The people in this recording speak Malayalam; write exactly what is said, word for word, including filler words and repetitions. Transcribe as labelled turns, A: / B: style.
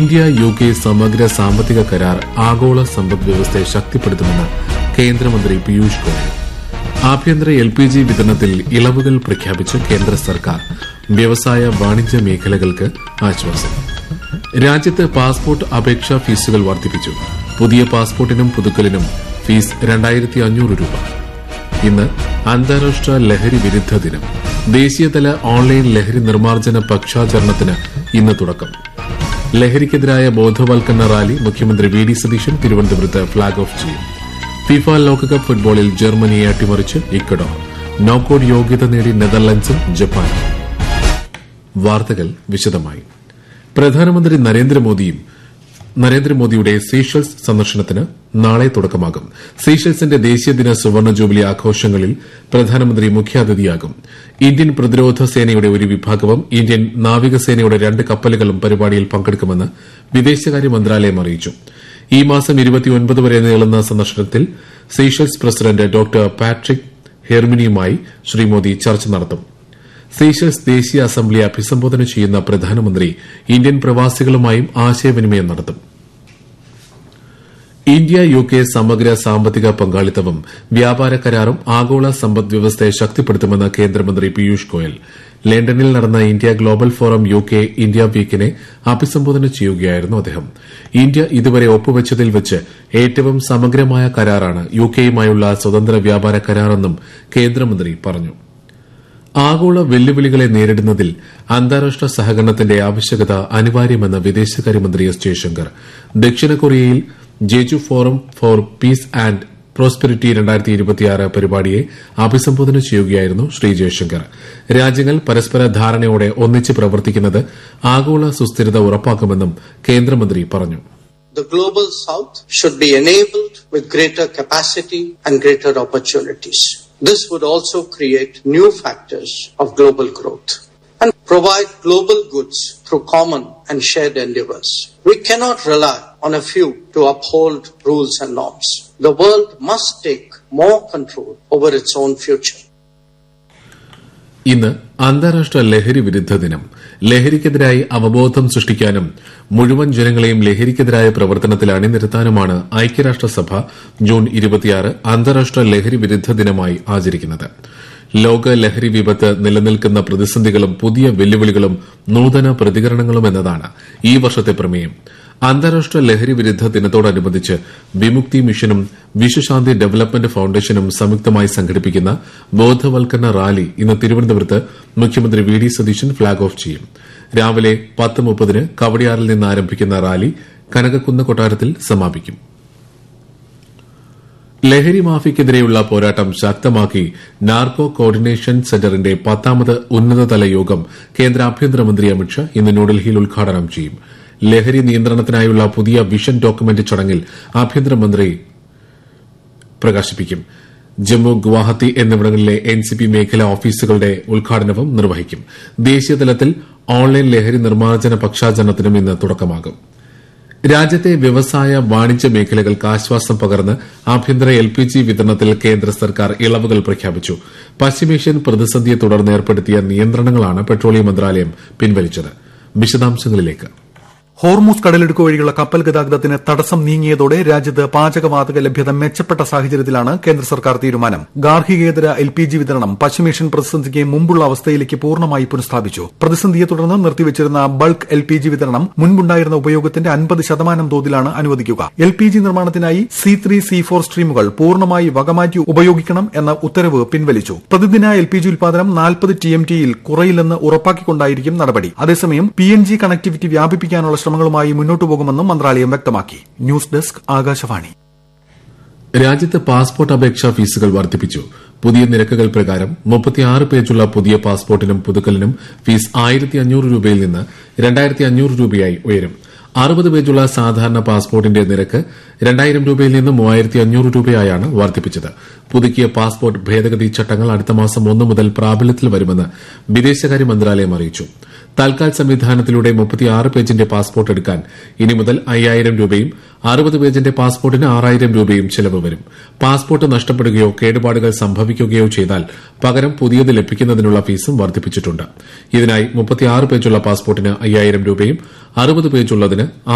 A: ഇന്ത്യ യു കെ സമഗ്ര സാമ്പത്തിക കരാർ ആഗോള സമ്പദ് വ്യവസ്ഥയെ ശക്തിപ്പെടുത്തുമെന്ന് കേന്ദ്രമന്ത്രി പീയൂഷ് ഗോയൽ. ആഭ്യന്തര എൽ പി ജി വിതരണത്തിൽ ഇളവുകൾ പ്രഖ്യാപിച്ച് കേന്ദ്ര സർക്കാർ. വ്യവസായ വാണിജ്യ മേഖലകൾക്ക് ആശ്വാസം. രാജ്യത്ത് പാസ്പോർട്ട് അപേക്ഷാ ഫീസുകൾ വർദ്ധിപ്പിച്ചു. പുതിയ പാസ്പോർട്ടിനും പുതുക്കലിനും ഫീസ് രണ്ടായിരത്തി അഞ്ഞൂറ് രൂപ. ഇന്ന് അന്താരാഷ്ട്ര ലഹരി വിരുദ്ധ ദിനം. ദേശീയതല ഓൺലൈൻ ലഹരി നിർമ്മാർജ്ജന പക്ഷാചരണത്തിന് ഇന്ന് തുടക്കം. ലഹരിക്കെതിരായ ബോധവൽക്കരണ റാലി മുഖ്യമന്ത്രി വി ഡി സതീശൻ തിരുവനന്തപുരത്ത് ഫ്ളാഗ് ഓഫ് ചെയ്യും. ഫിഫ ലോകകപ്പ് ഫുട്ബോളിൽ ജർമ്മനിയെ അട്ടിമറിച്ച് ഇക്വഡോർ. നോക്കൌട്ട് യോഗ്യത നേടി നെതർലൻഡ്സും ജപ്പാനും. വാർത്തകൾ വിശദമായി. പ്രധാനമന്ത്രി നരേന്ദ്രമോദിയും നരേന്ദ്രമോദിയുടെ സീഷെൽസ് സന്ദർശനത്തിന് നാളെ തുടക്കമാകും. സീഷെൽസിന്റെ ദേശീയദിന സുവർണ ജൂബിലി ആഘോഷങ്ങളിൽ പ്രധാനമന്ത്രി മുഖ്യാതിഥിയാകും. ഇന്ത്യൻ പ്രതിരോധ സേനയുടെ ഒരു വിഭാഗവും ഇന്ത്യൻ നാവികസേനയുടെ രണ്ട് കപ്പലുകളും പരിപാടിയിൽ പങ്കെടുക്കുമെന്ന് വിദേശകാര്യ മന്ത്രാലയം അറിയിച്ചു. ഈ മാസം ഇരുപത്തിയൊൻപത് വരെ നീളുന്ന സന്ദർശനത്തിൽ Seychelles president doctor Patrick ഹെർമിനിയുമായി Shri Modi ചർച്ച നടത്തും. സീഷെൽസ് ദേശീയ അസംബ്ലി അഭിസംബോധന ചെയ്യുന്ന പ്രധാനമന്ത്രി ഇന്ത്യൻ പ്രവാസികളുമായും ആശയവിനിമയം നടത്തും. ഇന്ത്യ യു കെ സമഗ്ര സാമ്പത്തിക പങ്കാളിത്തവും വ്യാപാര കരാറും ആഗോള സമ്പദ് വ്യവസ്ഥയെ ശക്തിപ്പെടുത്തുമെന്ന് കേന്ദ്രമന്ത്രി പീയൂഷ് ഗോയൽ. ലണ്ടനിൽ നടന്ന India global forum U K India വീക്കിനെ അഭിസംബോധന ചെയ്യുകയായിരുന്നു അദ്ദേഹം. ഇന്ത്യ ഇതുവരെ ഒപ്പുവച്ചതിൽ വെച്ച് ഏറ്റവും സമഗ്രമായ കരാറാണ് യു കെയുമായുള്ള സ്വതന്ത്ര വ്യാപാര കരാറെന്നും കേന്ദ്രമന്ത്രി പറഞ്ഞു. ആഗോള വെല്ലുവിളികളെ നേരിടുന്നതിൽ അന്താരാഷ്ട്ര സഹകരണത്തിന്റെ ആവശ്യകത അനിവാര്യമെന്ന് വിദേശകാര്യമന്ത്രി എസ് ജയശങ്കർ. ദക്ഷിണ കൊറിയയിൽ Jeju forum four piece and prosperity രണ്ടായിരത്തി ഇരുപത്തിയാറ് പരിപാടിയെ അഭിസംബോധന ചെയ്യുകയായിരുന്നു ശ്രീ ജയശങ്കർ. രാജ്യങ്ങൾ പരസ്പര ധാരണയോടെ ഒന്നിച്ച് പ്രവർത്തിക്കുന്നത് ആഗോള സുസ്ഥിരത ഉറപ്പാക്കുമെന്നും കേന്ദ്രമന്ത്രി പറഞ്ഞു.
B: The global south should be enabled with greater capacity and greater opportunities. This would also create new factors of global growth and provide global goods through common and shared endeavors. We cannot rely on a few to uphold rules and norms. The world must take more control over its own future.
A: ഇന്ന് അന്താരാഷ്ട്ര ലഹരി വിരുദ്ധ ദിനം. ലഹരിക്കെതിരായി അവബോധം സൃഷ്ടിക്കാനും മുഴുവൻ ജനങ്ങളെയും ലഹരിക്കെതിരായ പ്രവർത്തനത്തിൽ അണിനിരത്താനുമാണ് ഐക്യരാഷ്ട്രസഭ ജൂൺ ഇരുപത്തിയാറ് അന്താരാഷ്ട്ര ലഹരി വിരുദ്ധ ദിനമായി ആചരിക്കുന്നത്. ലോക ലഹരി വിപത്ത് നിലനിൽക്കുന്ന പ്രതിസന്ധികളും പുതിയ വെല്ലുവിളികളും നൂതന പ്രതികരണങ്ങളും എന്നതാണ് ഈ വർഷത്തെ പ്രമേയം. അന്താരാഷ്ട്ര ലഹരി വിരുദ്ധ ദിനത്തോടനുബന്ധിച്ച് വിമുക്തി മിഷനും വിശ്വശാന്തി ഡെവലപ്മെന്റ് ഫൌണ്ടേഷനും സംയുക്തമായി സംഘടിപ്പിക്കുന്ന ബോധവൽക്കരണ റാലി ഇന്ന് തിരുവനന്തപുരത്ത് മുഖ്യമന്ത്രി V D Satheesan flag off ചെയ്യും. രാവിലെ പത്ത് മുപ്പതിന് കവടിയാറിൽ നിന്ന് ആരംഭിക്കുന്ന റാലി കനകക്കുന്ന് കൊട്ടാരത്തിൽ സമാപിക്കും. ലഹരി മാഫിയക്കെതിരെയുള്ള പോരാട്ടം ശക്തമാക്കി നാർക്കോ കോർഡിനേഷൻ സെന്ററിന്റെ പത്താമത് ഉന്നതതല യോഗം കേന്ദ്ര ആഭ്യന്തരമന്ത്രി അമിത്ഷാ ഇന്ന് ന്യൂഡൽഹിയിൽ ഉദ്ഘാടനം ചെയ്യും. ലഹരി നിയന്ത്രണത്തിനായുള്ള പുതിയ വിഷൻ ഡോക്യുമെന്റ് ചടങ്ങിൽ ആഭ്യന്തരമന്ത്രി പ്രകാശിപ്പിക്കും. ജമ്മു, ഗുവാഹത്തി എന്നിവിടങ്ങളിലെ എൻ സി പി മേഖലാ ഓഫീസുകളുടെ ഉദ്ഘാടനവും നിർവഹിക്കും. ദേശീയതലത്തിൽ ഓൺലൈൻ ലഹരി നിർമ്മാർജ്ജന പക്ഷാചരണത്തിനും ഇന്ന് തുടക്കമാകും. രാജ്യത്തെ വ്യവസായ വാണിജ്യ മേഖലകൾക്ക് ആശ്വാസം പകർന്ന് ആഭ്യന്തര എൽ പി ജി വിതരണത്തിൽ കേന്ദ്ര സർക്കാർ ഇളവുകൾ പ്രഖ്യാപിച്ചു. പശ്ചിമേഷ്യൻ പ്രതിസന്ധിയെ തുടർന്ന് ഏർപ്പെടുത്തിയ നിയന്ത്രണങ്ങളാണ് പെട്രോളിയം മന്ത്രാലയം പിൻവലിച്ചത്. വിശദാംശങ്ങളിലേക്ക്.
C: ഹോർമൂസ് കടലിടുക്ക് വഴിയുള്ള കപ്പൽ ഗതാഗതത്തിന് തടസ്സം നീങ്ങിയതോടെ രാജ്യത്ത് പാചകവാതക ലഭ്യത മെച്ചപ്പെട്ട സാഹചര്യത്തിലാണ് കേന്ദ്ര സർക്കാർ തീരുമാനം. ഗാർഹികേതര എൽ പി ജി വിതരണം പശ്ചിമേഷ്യൻ പ്രതിസന്ധിക്ക് മുമ്പുള്ള അവസ്ഥയിലേക്ക് പൂർണ്ണമായി പുനഃസ്ഥാപിച്ചു. പ്രതിസന്ധിയെ തുടർന്ന് നിർത്തിവച്ചിരുന്ന ബൾക്ക് എൽ പി ജി വിതരണം മുൻപുണ്ടായിരുന്ന ഉപയോഗത്തിന്റെ അൻപത് ശതമാനം തോതിലാണ് അനുവദിക്കുക. എൽ പി ജി നിർമ്മാണത്തിനായി സി ത്രീ സി ഫോർ സ്ട്രീമുകൾ പൂർണ്ണമായി വകമാറ്റി ഉപയോഗിക്കണം എന്ന ഉത്തരവ് പിൻവലിച്ചു. പ്രതിദിന എൽ പി ജി ഉൽപാദനം നാൽപ്പത് ടി എം ടിയിൽ കുറയില്ലെന്ന് ഉറപ്പാക്കിക്കൊണ്ടായിരിക്കും നടപടി. അതേസമയം പി എൻ ജി കണക്ടിവിറ്റി വ്യാപിപ്പിക്കാനുള്ള ശ്രമങ്ങളുമായി മുന്നോട്ടു പോകുമെന്നും മന്ത്രാലയം വ്യക്തമാക്കി. News desk Akashvani.
A: രാജ്യത്ത് പാസ്പോർട്ട് അപേക്ഷാ ഫീസുകൾ വർദ്ധിപ്പിച്ചു. പുതിയ നിരക്കുകൾ പ്രകാരം മുപ്പത്തിയാറ് പേജുള്ള പുതിയ പാസ്പോർട്ടിനും പുതുക്കലിനും ഫീസ് ആയിരത്തി അഞ്ഞൂറ് രൂപയിൽ നിന്ന് രണ്ടായിരത്തി അഞ്ഞൂറ് രൂപയായി ഉയരും. അറുപത് പേജുള്ള സാധാരണ പാസ്പോർട്ടിന്റെ നിരക്ക് രണ്ടായിരം രൂപയിൽ നിന്ന് മൂവായിരത്തി അഞ്ഞൂറ് രൂപയായാണ് വർദ്ധിപ്പിച്ചത്. പുതുക്കിയ പാസ്പോർട്ട് ഭേദഗതി ചട്ടങ്ങൾ അടുത്ത മാസം ഒന്ന് മുതൽ പ്രാബല്യത്തിൽ വരുമെന്ന് വിദേശകാര്യ മന്ത്രാലയം അറിയിച്ചു. തൽക്കാൽ സംവിധാനത്തിലൂടെ മുപ്പത്തിയാറ് പേജിന്റെ പാസ്പോർട്ട് എടുക്കാൻ ഇനി മുതൽ അയ്യായിരം രൂപയും അറുപത് പേജിന്റെ പാസ്പോർട്ടിന് ആറായിരം രൂപയും ചെലവ് വരും. പാസ്പോർട്ട് നഷ്ടപ്പെടുകയോ കേടുപാടുകൾ സംഭവിക്കുകയോ ചെയ്താൽ പകരം പുതിയത് ലഭിക്കുന്നതിനുള്ള ഫീസും വർദ്ധിപ്പിച്ചിട്ടുണ്ട്. ഇതിനായി മുപ്പത്തിയാറ് പേജുള്ള പാസ്പോർട്ടിന് അയ്യായിരം രൂപയും അറുപത് പേജുള്ളതിന്